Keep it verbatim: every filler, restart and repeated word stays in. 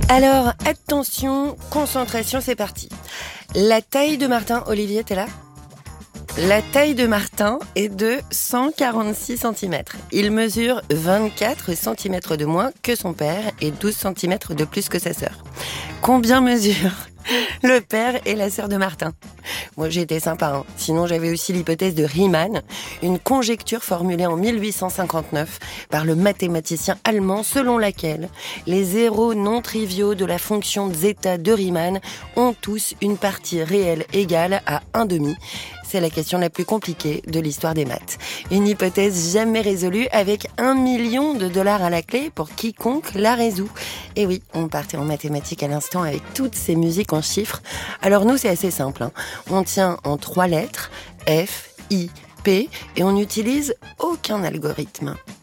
Alors, attention, concentration, c'est parti. La taille de Martin, Olivier, t'es là ? La taille de Martin est de cent quarante-six centimètres. Il mesure vingt-quatre centimètres de moins que son père et douze centimètres de plus que sa sœur. Combien mesure le père et la sœur de Martin ? Moi, j'ai été sympa, hein. Sinon, j'avais aussi l'hypothèse de Riemann, une conjecture formulée en mille huit cent cinquante-neuf par le mathématicien allemand selon laquelle les zéros non triviaux de la fonction zeta de Riemann ont tous une partie réelle égale à un demi. C'est la question la plus compliquée de l'histoire des maths. Une hypothèse jamais résolue avec un million de dollars à la clé pour quiconque la résout. Et oui, on partait en mathématiques à l'instant avec toutes ces musiques en chiffres. Alors nous, c'est assez simple, hein. On tient en trois lettres, F, I, P, et on n'utilise aucun algorithme.